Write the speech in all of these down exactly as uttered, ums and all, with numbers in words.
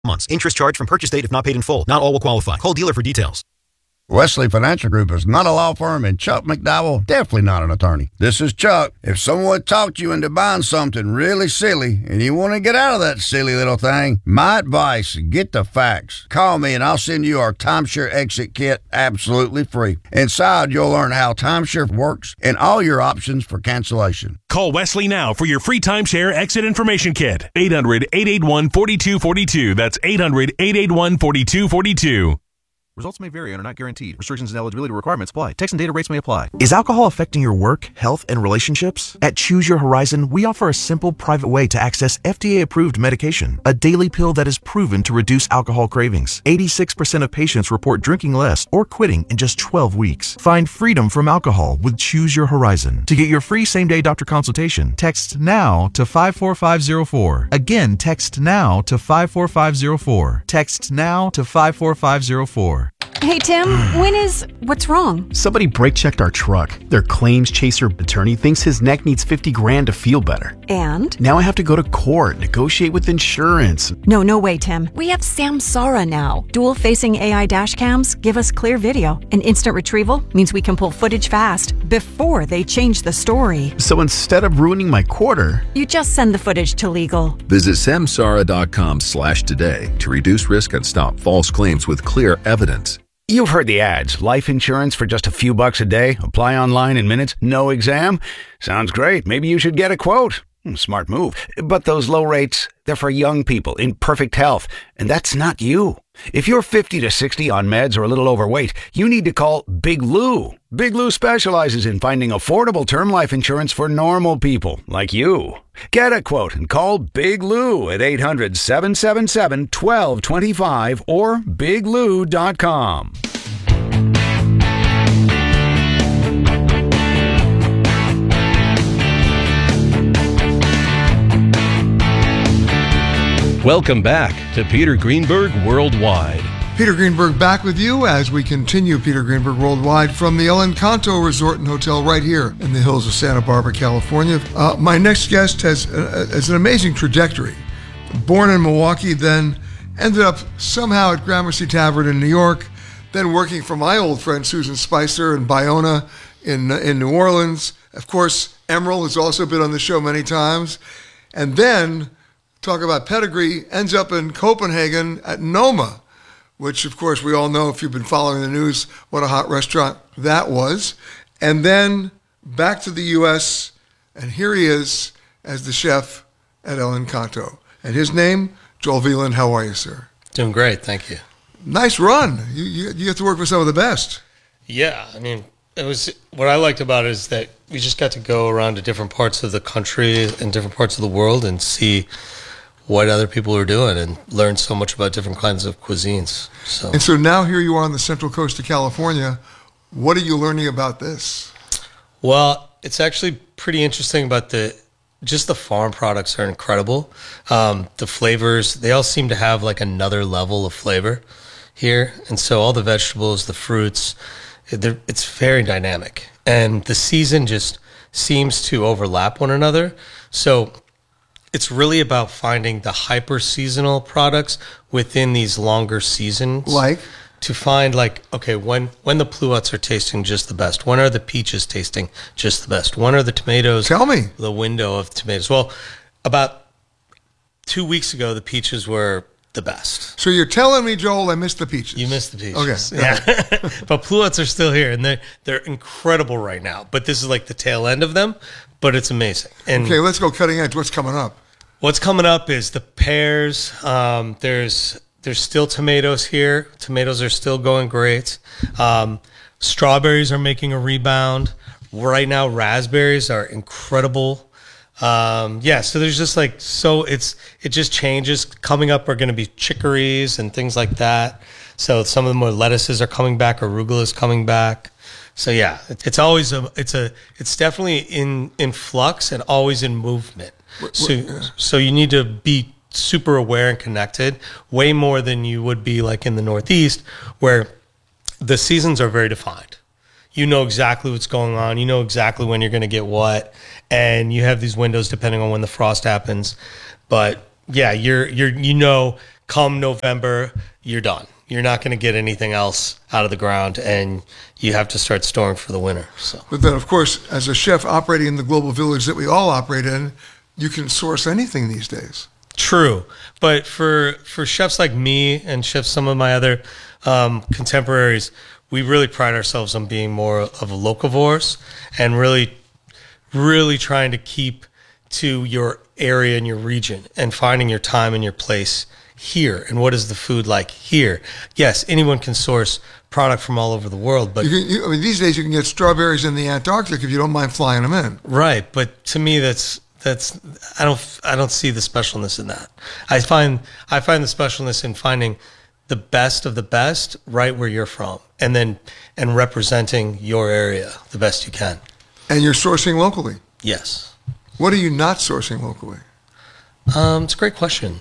months. Interest charged from purchase date if not paid in full. Not all will qualify. Call dealer for details. Wesley Financial Group is not a law firm, and Chuck McDowell definitely not an attorney. This is Chuck. If someone talked you into buying something really silly and you want to get out of that silly little thing, my advice, get the facts. Call me and I'll send you our timeshare exit kit absolutely free. Inside, you'll learn how timeshare works and all your options for cancellation. Call Wesley now for your free timeshare exit information kit. eight hundred, eight eight one, four two four two. That's eight hundred, eight eight one, four two four two. Results may vary and are not guaranteed. Restrictions and eligibility requirements apply. Text and data rates may apply. Is alcohol affecting your work, health, and relationships? At Choose Your Horizon, we offer a simple, private way to access F D A-approved medication, a daily pill that is proven to reduce alcohol cravings. eighty-six percent of patients report drinking less or quitting in just twelve weeks. Find freedom from alcohol with Choose Your Horizon. To get your free same-day doctor consultation, text NOW to five four five zero four. Again, text NOW to five four five zero four. Text NOW to five four five zero four. Hey, Tim, when is... What's wrong? Somebody brake-checked our truck. Their claims chaser attorney thinks his neck needs fifty grand to feel better. And? Now I have to go to court, negotiate with insurance. No, no way, Tim. We have Samsara now. Dual-facing A I dash cams give us clear video. And instant retrieval means we can pull footage fast before they change the story. So instead of ruining my quarter... You just send the footage to legal. Visit samsara.com slash today to reduce risk and stop false claims with clear evidence. You've heard the ads. Life insurance for just a few bucks a day. Apply online in minutes. No exam. Sounds great. Maybe you should get a quote. Smart move. But those low rates, they're for young people in perfect health. And that's not you. If you're fifty to sixty on meds or a little overweight, you need to call Big Lou. Big Lou specializes in finding affordable term life insurance for normal people like you. Get a quote and call Big Lou at eight hundred, seven seven seven, one two two five or big lou dot com. Welcome back to Peter Greenberg Worldwide. Peter Greenberg back with you as we continue Peter Greenberg Worldwide from the El Encanto Resort and Hotel right here in the hills of Santa Barbara, California. Uh, my next guest has, uh, has an amazing trajectory. Born in Milwaukee, then ended up somehow at Gramercy Tavern in New York, then working for my old friend Susan Spicer in Bayona in, in New Orleans. Of course, Emerald has also been on the show many times. And then, talk about pedigree, ends up in Copenhagen at Noma, which, of course, we all know if you've been following the news, what a hot restaurant that was. And then back to the U S, and here he is as the chef at El Encanto. And his name, Joel Wieland. How are you, sir? Doing great, thank you. Nice run. You, you, you get to work with some of the best. Yeah, I mean, it was what I liked about it is that we just got to go around to different parts of the country and different parts of the world and see what other people are doing and learn so much about different kinds of cuisines. So. And so now here you are on the central coast of California. What are you learning about this? Well, it's actually pretty interesting about the, just the farm products are incredible. Um, the flavors, they all seem to have like another level of flavor here. And so all the vegetables, the fruits, it's very dynamic. And the season just seems to overlap one another. So it's really about finding the hyper seasonal products within these longer seasons. Like? To find like, okay, when, when the pluots are tasting just the best, when are the peaches tasting just the best? When are the tomatoes? Tell me. The window of tomatoes. Well, about two weeks ago, the peaches were the best. So you're telling me, Joel, I missed the peaches. You missed the peaches. Okay. Yeah. But pluots are still here, and they're, they're incredible right now. But this is like the tail end of them, but it's amazing. And okay, let's go cutting edge. What's coming up? What's coming up is the pears. Um, there's there's still tomatoes here. Tomatoes are still going great. Um, strawberries are making a rebound. Right now, raspberries are incredible. Um, yeah, so there's just like, so it's, it just changes. Coming up are going to be chicories and things like that. So some of the more lettuces are coming back, arugula is coming back. So yeah, it, it's always a, it's a, it's definitely in, in flux and always in movement. So, so you need to be super aware and connected way more than you would be like in the Northeast, where the seasons are very defined. You know exactly what's going on. You know exactly when you're going to get what, and you have these windows depending on when the frost happens. But yeah, you're you're you know come November, you're done. You're not going to get anything else out of the ground, and you have to start storing for the winter. So, but then, of course, as a chef operating in the global village that we all operate in, you can source anything these days. True, but for for chefs like me and chefs, some of my other um, contemporaries, we really pride ourselves on being more of a locavores and really, really trying to keep to your area and your region and finding your time and your place here. And what is the food like here? Yes, anyone can source product from all over the world, but you can, you, I mean, these days you can get strawberries in the Antarctic if you don't mind flying them in. Right, but to me, that's that's I don't I don't see the specialness in that. I find I find the specialness in finding the best of the best right where you're from, and then and representing your area the best you can. And you're sourcing locally. Yes. What are you not sourcing locally? Um, it's a great question.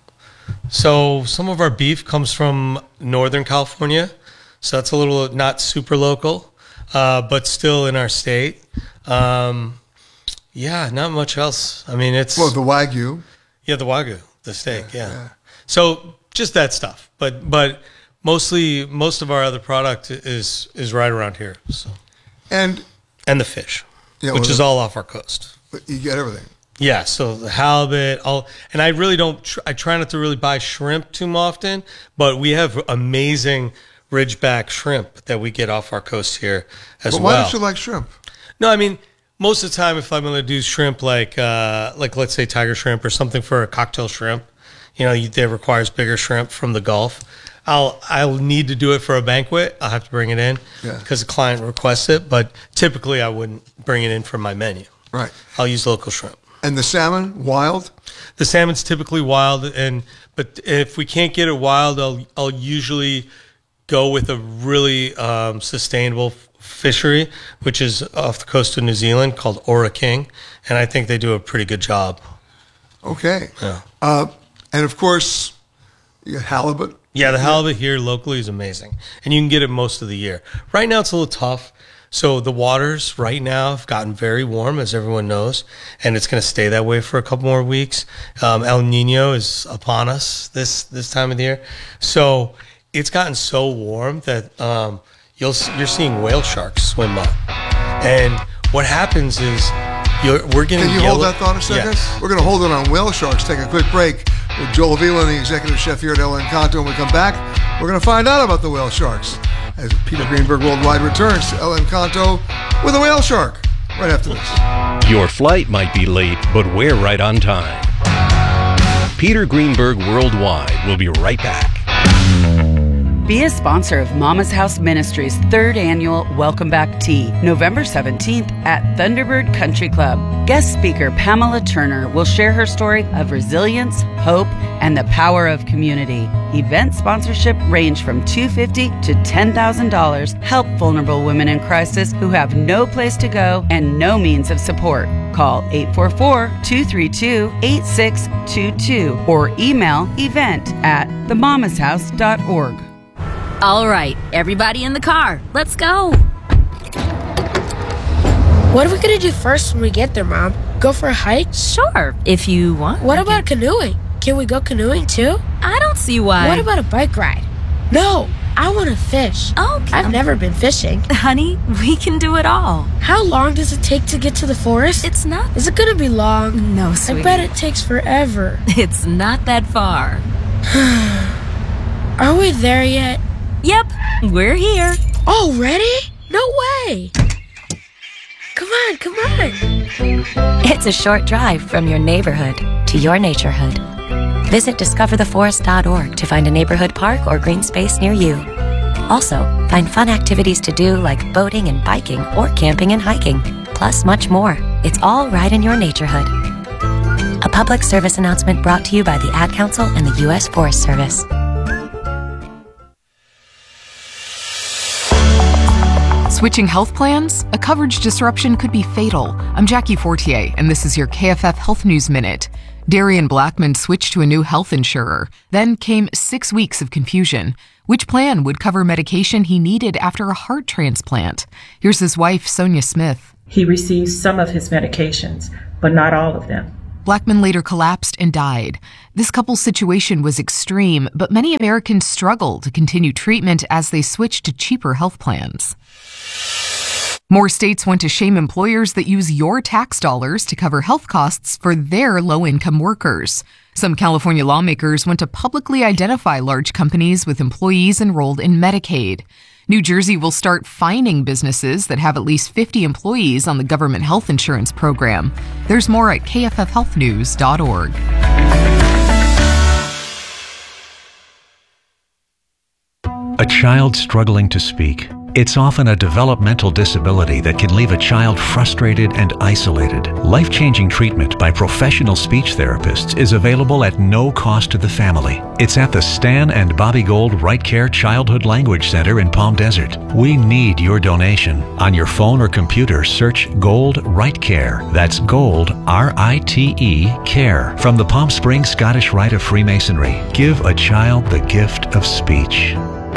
So some of our beef comes from Northern California, so that's a little not super local, uh, but still in our state. Um, yeah, not much else. I mean, it's well the Wagyu. Yeah, the Wagyu, the steak. Yeah. yeah. yeah. So just that stuff, but but mostly most of our other product is is right around here. So and and the fish, yeah, which well, is all off our coast. But you get everything. Yeah, so the halibut, all, and I really don't, tr- I try not to really buy shrimp too often, but we have amazing ridgeback shrimp that we get off our coast here as but well. Why don't you like shrimp? No, I mean, most of the time if I'm going to do shrimp like, uh, like let's say tiger shrimp or something for a cocktail shrimp, you know, you, that requires bigger shrimp from the Gulf, I'll I'll need to do it for a banquet. I'll have to bring it in because yeah. the client requests it, but typically I wouldn't bring it in for my menu. Right. I'll use local shrimp. And the salmon, wild? The salmon's typically wild, and but if we can't get it wild, I'll I'll usually go with a really um, sustainable fishery, which is off the coast of New Zealand called Ora King, and I think they do a pretty good job. Okay. Yeah. Uh, and of course, you got halibut. Yeah, the halibut here locally is amazing, and you can get it most of the year. Right now, it's a little tough. So the waters right now have gotten very warm, as everyone knows, and it's going to stay that way for a couple more weeks. Um, El Nino is upon us this this time of the year, so it's gotten so warm that um, you'll you're seeing whale sharks swim up. And what happens is you're, we're getting. Can you yellow- hold that thought a second? Yes. We're going to hold it on whale sharks. Take a quick break with Joel Vila, the executive chef here at El Encanto. When we come back, we're going to find out about the whale sharks as Peter Greenberg Worldwide returns to El Encanto with a whale shark right after this. Your flight might be late, but we're right on time. Peter Greenberg Worldwide will be right back. Be a sponsor of Mama's House Ministries' third annual Welcome Back Tea, November seventeenth at Thunderbird Country Club. Guest speaker Pamela Turner will share her story of resilience, hope, and the power of community. Event sponsorship range from two hundred fifty dollars to ten thousand dollars. Help vulnerable women in crisis who have no place to go and no means of support. Call eight four four, two three two, eight six two two or email event at the mamas house dot org. All right, everybody in the car. Let's go. What are we going to do first when we get there, Mom? Go for a hike? Sure, if you want. What about canoeing? Can we go canoeing too? I don't see why. What about a bike ride? No, I want to fish. Okay. I've never been fishing. Honey, we can do it all. How long does it take to get to the forest? It's not. Is it going to be long? No, sweetie. I bet it takes forever. It's not that far. Are we there yet? Yep, we're here. Already? No way. Come on, come on. It's a short drive from your neighborhood to your naturehood. Visit discover the forest dot org to find a neighborhood park or green space near you. Also, find fun activities to do like boating and biking or camping and hiking, plus much more. It's all right in your naturehood. A public service announcement brought to you by the Ad Council and the U S Forest Service. Switching health plans? A coverage disruption could be fatal. I'm Jackie Fortier, and this is your K F F Health News Minute. Darian Blackman switched to a new health insurer. Then came six weeks of confusion. Which plan would cover medication he needed after a heart transplant? Here's his wife, Sonia Smith. He receives some of his medications, but not all of them. Blackman later collapsed and died. This couple's situation was extreme, but many Americans struggle to continue treatment as they switch to cheaper health plans. More states want to shame employers that use your tax dollars to cover health costs for their low-income workers. Some California lawmakers want to publicly identify large companies with employees enrolled in Medicaid. New Jersey will start fining businesses that have at least fifty employees on the government health insurance program. There's more at K F F health news dot org. A child struggling to speak. It's often a developmental disability that can leave a child frustrated and isolated. Life-changing treatment by professional speech therapists is available at no cost to the family. It's at the Stan and Bobby Gold Right Care Childhood Language Center in Palm Desert. We need your donation. On your phone or computer, search Gold Right Care. That's Gold, R I T E, Care. From the Palm Springs Scottish Rite of Freemasonry, give a child the gift of speech.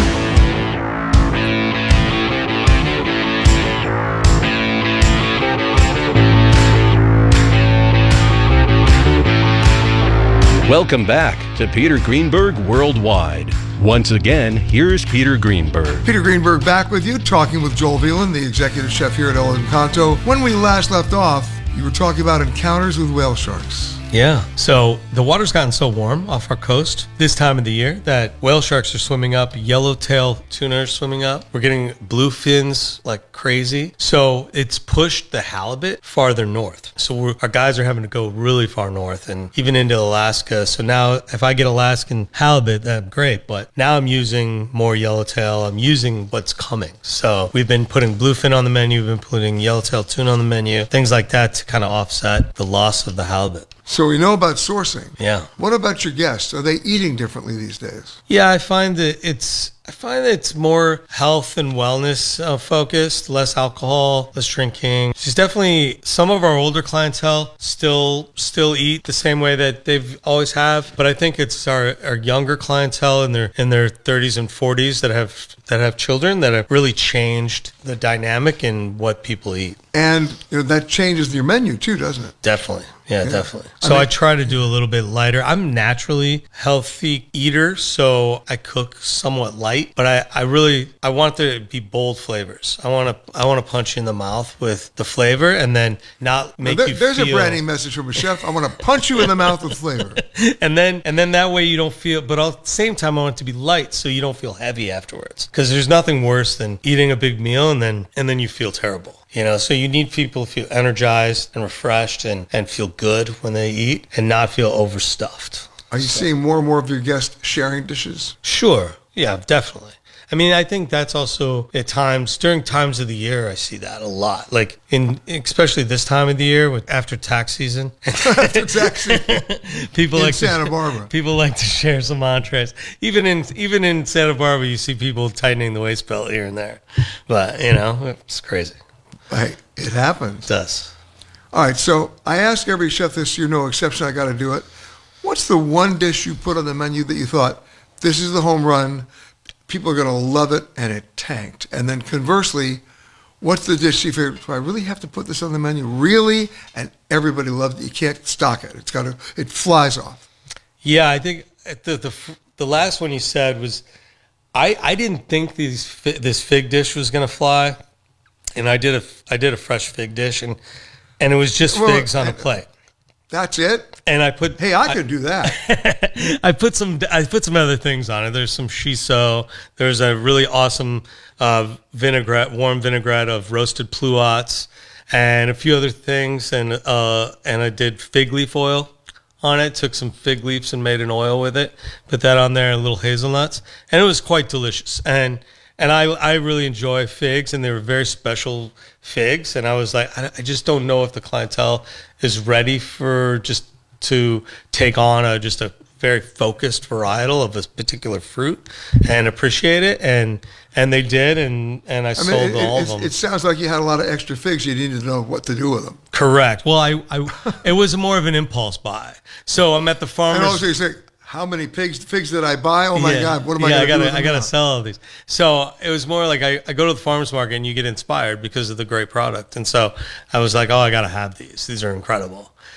Welcome back to Peter Greenberg Worldwide. Once again, here's Peter Greenberg. Peter Greenberg back with you, talking with Joel Veland, the executive chef here at El Encanto. When we last left off, you were talking about encounters with whale sharks. Yeah. So the water's gotten so warm off our coast this time of the year that whale sharks are swimming up, yellowtail tuna are swimming up. We're getting bluefins like crazy. So it's pushed the halibut farther north. So we're, our guys are having to go really far north and even into Alaska. So now if I get Alaskan halibut, that's great. But now I'm using more yellowtail. I'm using what's coming. So we've been putting bluefin on the menu. We've been putting yellowtail tuna on the menu. Things like that to kind of offset the loss of the halibut. So we know about sourcing. Yeah. What about your guests? Are they eating differently these days? Yeah, I find that it's I find that it's more health and wellness uh, focused, less alcohol, less drinking. There's definitely some of our older clientele still still eat the same way that they've always have, but I think it's our, our younger clientele in their in their thirties and forties that have that have children that have really changed the dynamic in what people eat. And you know, that changes your menu too, doesn't it? Definitely. Yeah, yeah. definitely. So I, mean, I try to do a little bit lighter. I'm naturally healthy eater, so I cook somewhat light, but I, I really, I want there to be bold flavors. I want to, I want to punch you in the mouth with the flavor and then not make there, you there's feel. There's a branding message from a chef. I want to punch you in the mouth with flavor. and then, and then that way you don't feel, but at the same time, I want it to be light so you don't feel heavy afterwards. Because there's nothing worse than eating a big meal and then, and then you feel terrible. You know, so you need people to feel energized and refreshed and, and feel good when they eat and not feel overstuffed. Are you so. seeing more and more of your guests sharing dishes? Sure. Yeah, definitely. I mean, I think that's also at times, during times of the year, I see that a lot. Like, in especially this time of the year, with after tax season. after tax season. people in like Santa to, Barbara. People like to share some entrees. Even in even in Santa Barbara, you see people tightening the waist belt here and there. But, you know, it's crazy. Hey, it happens. It does. All right, so I ask every chef this, you're no exception, I got to do it. What's the one dish you put on the menu that you thought, this is the home run, people are going to love it, and it tanked? And then conversely, what's the dish you figured, do I really have to put this on the menu? Really? And everybody loved it. You can't stock it. It's got to, it flies off. Yeah, I think the the, the last one you said was, I, I didn't think these this fig dish was going to fly. And I did a I did a fresh fig dish, and and it was just well, figs on a plate. That's it. And I put hey, I could I, do that. I put some I put some other things on it. There's some shiso. There's a really awesome uh, vinaigrette, warm vinaigrette of roasted pluots, and a few other things. And uh, and I did fig leaf oil on it. Took some fig leaves and made an oil with it. Put that on there, and little hazelnuts, and it was quite delicious. And And I, I really enjoy figs, and they were very special figs. And I was like, I, I just don't know if the clientele is ready for just to take on a just a very focused varietal of a particular fruit and appreciate it. And and they did, and, and I, I sold mean, it, all it, of them. It sounds like you had a lot of extra figs. You needed to know what to do with them. Correct. Well, I, I it was more of an impulse buy. So I'm at the farmer's. And also you say, how many pigs figs did I buy? Oh my yeah. God, what am I yeah, going to do with them I got to now? sell all these. So it was more like I, I go to the farmer's market and you get inspired because of the great product. And so I was like, oh, I got to have these. These are incredible.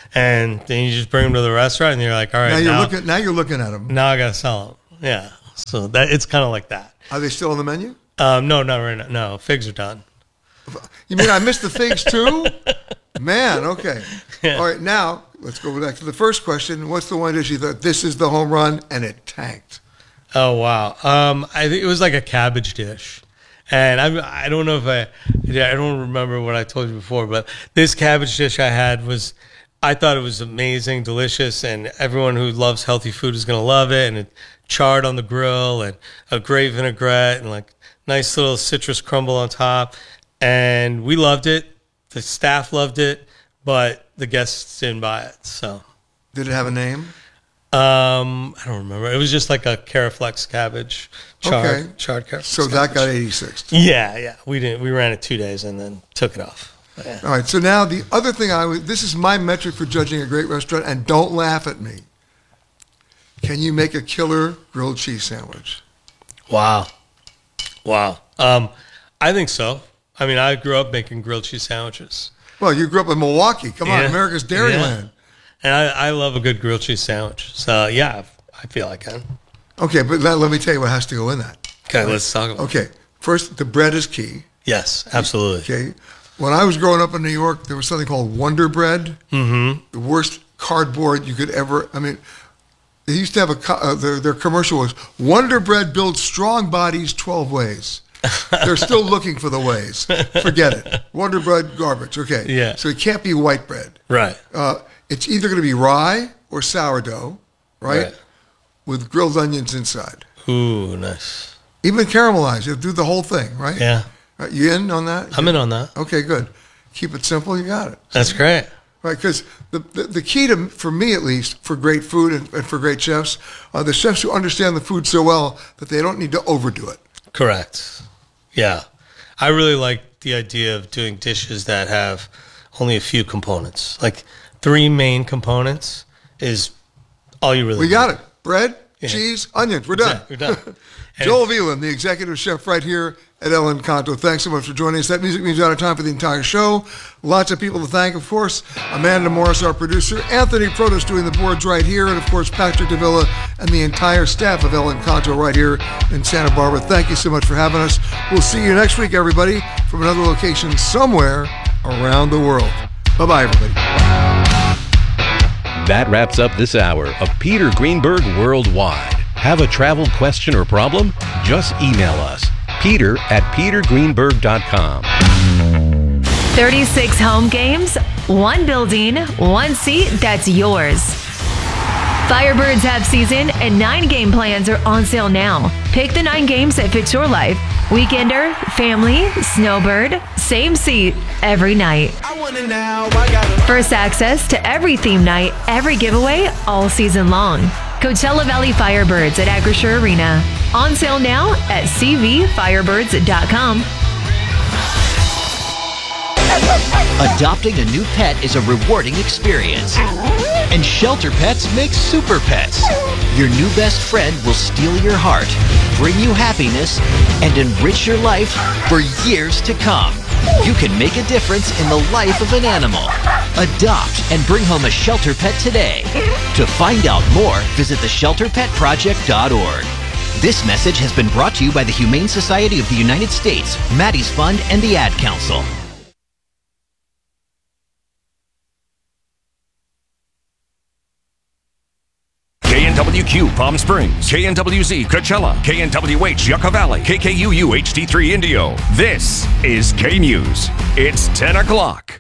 and then you just bring them to the restaurant, and you're like, all right, now you're now, looking. Now you're looking at them. Now I gotta sell them. Yeah, so that it's kind of like that. Are they still on the menu? Um, no, not right now. No, figs are done. You mean I missed the figs too? Man, okay. Yeah. All right, now let's go back to the first question. What's the one dish you thought this is the home run and it tanked? Oh wow, um, I think it was like a cabbage dish. And I I don't know if I, I don't remember what I told you before, but this cabbage dish I had was, I thought it was amazing, delicious, and everyone who loves healthy food is going to love it. And it charred on the grill, and a great vinaigrette, and like nice little citrus crumble on top. And we loved it. The staff loved it, but the guests didn't buy it. So, did it have a name? Um, I don't remember. It was just like a Caraflex cabbage, charred, okay. charred Caraflex. So that cabbage. got eighty-six. Yeah, yeah. We didn't. We ran it two days and then took it off. Yeah. All right. So now the other thing I was. This is my metric for judging a great restaurant, and don't laugh at me. Can you make a killer grilled cheese sandwich? Wow, wow. Um, I think so. I mean, I grew up making grilled cheese sandwiches. Well, you grew up in Milwaukee. Come on, yeah. America's Dairyland. Yeah. And I, I love a good grilled cheese sandwich. So, yeah, I feel I can. Okay, but let, let me tell you what has to go in that. Okay, right? Let's talk about it. Okay, first, the bread is key. Yes, absolutely. Okay. When I was growing up in New York, there was something called Wonder Bread. Mm-hmm. The worst cardboard you could ever, I mean, they used to have a, uh, their, their commercial was, Wonder Bread builds strong bodies twelve ways. They're still looking for the ways. Forget it. Wonder Bread, garbage. Okay. Yeah. So it can't be white bread. Right. Uh, it's either going to be rye or sourdough, right? Right? With grilled onions inside. Ooh, nice. Even caramelized. You do the whole thing, right? Yeah. Right, you in on that? I'm in on that. Okay, good. Keep it simple. You got it. That's great. Right, because the, the, the key to, for me at least, for great food and, and for great chefs, are the chefs who understand the food so well that they don't need to overdo it. Correct. Yeah. I really like the idea of doing dishes that have only a few components. Like three main components is all you really We need. got it. Bread, Yeah. cheese, onions. We're done. We're done. Joel Veland, the executive chef right here at El Encanto. Thanks so much for joining us. That music means out of time for the entire show. Lots of people to thank, of course. Amanda Morris, our producer. Anthony Protos doing the boards right here. And, of course, Patrick Davila and the entire staff of El Encanto right here in Santa Barbara. Thank you so much for having us. We'll see you next week, everybody, from another location somewhere around the world. Bye-bye, everybody. That wraps up this hour of Peter Greenberg Worldwide. Have a travel question or problem? Just email us, peter at peter greenberg dot com. thirty-six home games, one building, one seat that's yours. Firebirds have season and nine game plans are on sale now. Pick the nine games that fit your life. Weekender, family, snowbird, same seat every night. First access to every theme night, every giveaway all season long. Coachella Valley Firebirds at Acrisure Arena. On sale now at c v firebirds dot com. Adopting a new pet is a rewarding experience. And Shelter Pets makes super pets. Your new best friend will steal your heart, bring you happiness, and enrich your life for years to come. You can make a difference in the life of an animal. Adopt and bring home a Shelter Pet today. To find out more, visit the shelter pet project dot org. This message has been brought to you by the Humane Society of the United States, Maddie's Fund, and the Ad Council. K N W Q Palm Springs, K N W Z Coachella, K N W H Yucca Valley, K K U U H D three Indio. This is K News. It's ten o'clock.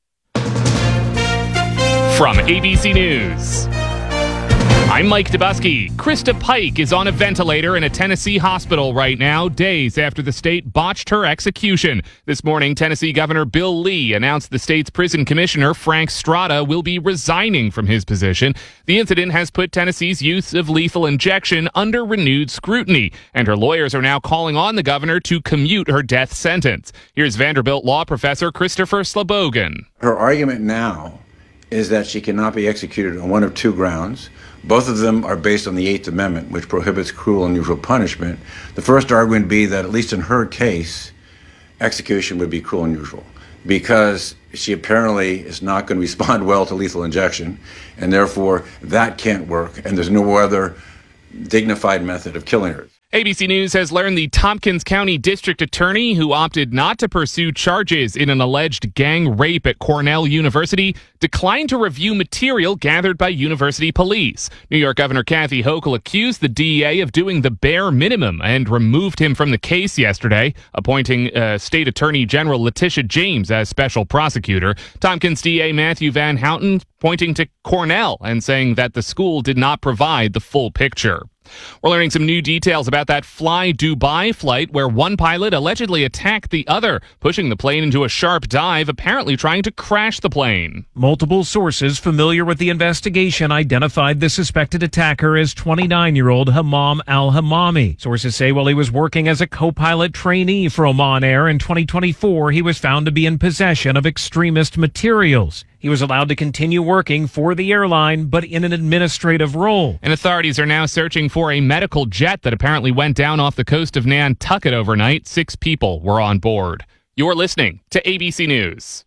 From A B C News, I'm Mike Dubusky. Krista Pike is on a ventilator in a Tennessee hospital right now, days after the state botched her execution. This morning, Tennessee Governor Bill Lee announced the state's prison commissioner, Frank Strada, will be resigning from his position. The incident has put Tennessee's use of lethal injection under renewed scrutiny, and her lawyers are now calling on the governor to commute her death sentence. Here's Vanderbilt law professor Christopher Slebogan. Her argument now is that she cannot be executed on one of two grounds. Both of them are based on the Eighth Amendment, which prohibits cruel and unusual punishment. The first argument would be that, at least in her case, execution would be cruel and unusual. because she apparently is not going to respond well to lethal injection, and therefore that can't work, and there's no other dignified method of killing her. A B C News has learned the Tompkins County District Attorney, who opted not to pursue charges in an alleged gang rape at Cornell University, declined to review material gathered by university police. New York Governor Kathy Hochul accused the D E A of doing the bare minimum and removed him from the case yesterday, appointing uh, State Attorney General Letitia James as special prosecutor. Tompkins D A Matthew Van Houten pointing to Cornell and saying that the school did not provide the full picture. We're learning some new details about that Fly Dubai flight where one pilot allegedly attacked the other, pushing the plane into a sharp dive, apparently trying to crash the plane. Multiple sources familiar with the investigation identified the suspected attacker as twenty-nine-year-old Hammam al-Hammami. Sources say while he was working as a co-pilot trainee for Oman Air in twenty twenty-four, he was found to be in possession of extremist materials. He was allowed to continue working for the airline, but in an administrative role. And authorities are now searching for a medical jet that apparently went down off the coast of Nantucket overnight. Six people were on board. You're listening to A B C News.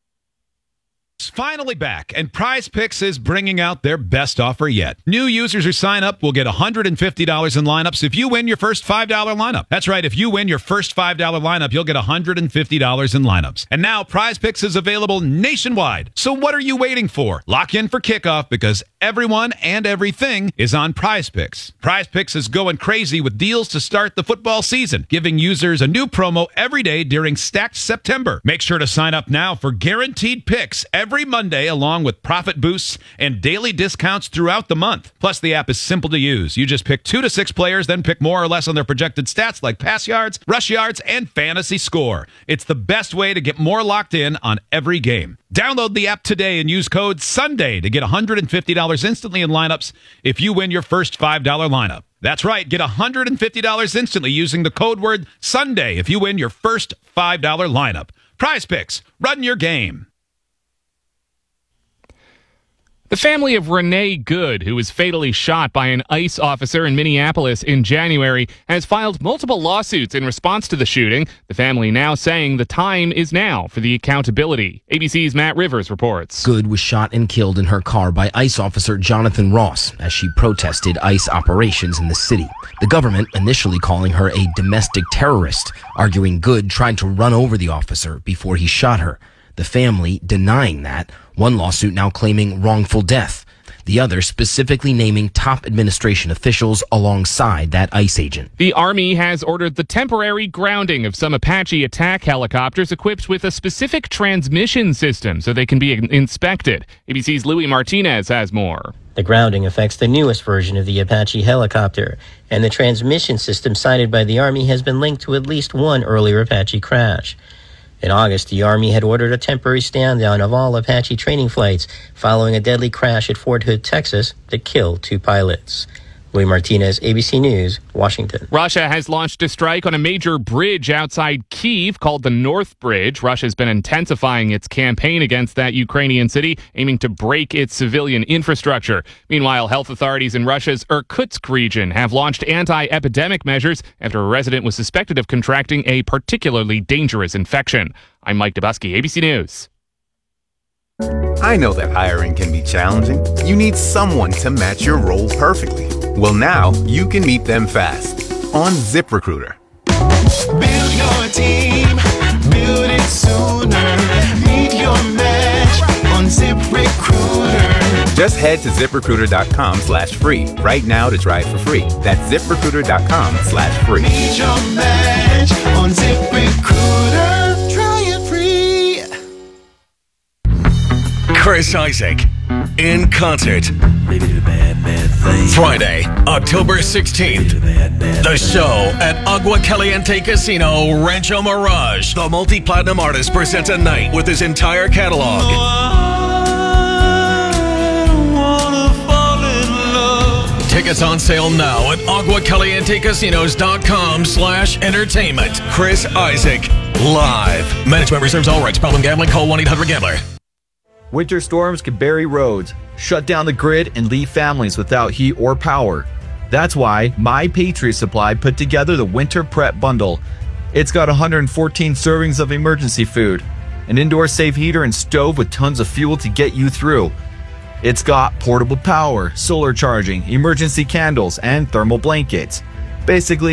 It's finally back, and Prize Picks is bringing out their best offer yet. New users who sign up will get one hundred fifty dollars in lineups if you win your first five dollar lineup. That's right, if you win your first five dollar lineup, you'll get one hundred fifty dollars in lineups. And now Prize Picks is available nationwide. So what are you waiting for? Lock in for kickoff because everyone and everything is on Prize Picks. Prize Picks is going crazy with deals to start the football season, giving users a new promo every day during Stacked September. Make sure to sign up now for guaranteed picks every Monday, along with profit boosts and daily discounts throughout the month. Plus, the app is simple to use. You just pick two to six players, then pick more or less on their projected stats like pass yards, rush yards, and fantasy score. It's the best way to get more locked in on every game. Download the app today and use code SUNDAY to get one hundred fifty dollars instantly in lineups if you win your first five dollar lineup. That's right, get one hundred fifty dollars instantly using the code word SUNDAY if you win your first five dollar lineup. Prize Picks, run your game. The family of Renee Good, who was fatally shot by an ICE officer in Minneapolis in January, has filed multiple lawsuits in response to the shooting. The family now saying the time is now for the accountability. A B C's Matt Rivers reports. Good was shot and killed in her car by ICE officer Jonathan Ross as she protested ICE operations in the city. The government initially calling her a domestic terrorist, arguing Good tried to run over the officer before he shot her. The family denying that, one lawsuit now claiming wrongful death, the other specifically naming top administration officials alongside that ICE agent. The Army has ordered the temporary grounding of some Apache attack helicopters equipped with a specific transmission system so they can be inspected. A B C's Louis Martinez has more. The grounding affects the newest version of the Apache helicopter, and the transmission system cited by the Army has been linked to at least one earlier Apache crash. In August, the Army had ordered a temporary stand-down of all Apache training flights following a deadly crash at Fort Hood, Texas, that killed two pilots. Louis Martinez, A B C News, Washington. Russia has launched a strike on a major bridge outside Kyiv called the North Bridge. Russia's been intensifying its campaign against that Ukrainian city, aiming to break its civilian infrastructure. Meanwhile, health authorities in Russia's Irkutsk region have launched anti-epidemic measures after a resident was suspected of contracting a particularly dangerous infection. I'm Mike Dubusky, A B C News. I know that hiring can be challenging. You need someone to match your role perfectly. Well, now you can meet them fast on ZipRecruiter. Build your team, build it sooner. Meet your match on ZipRecruiter. Just head to ZipRecruiter.com slash free right now to try it for free. That's ZipRecruiter.com slash free. Meet your match on ZipRecruiter. Try it free. Chris Isaak in concert. Friday, October sixteenth. The show at Agua Caliente Casino, Rancho Mirage. The multi-platinum artist presents a night with his entire catalog. Tickets on sale now at aguacalientecasinos.com slash entertainment. Chris Isaak, live. Management reserves all rights. Problem gambling? Call one eight hundred gambler. Winter storms can bury roads, shut down the grid, and leave families without heat or power. That's why My Patriot Supply put together the Winter Prep Bundle. It's got one hundred fourteen servings of emergency food, an indoor safe heater and stove with tons of fuel to get you through. It's got portable power, solar charging, emergency candles, and thermal blankets. Basically,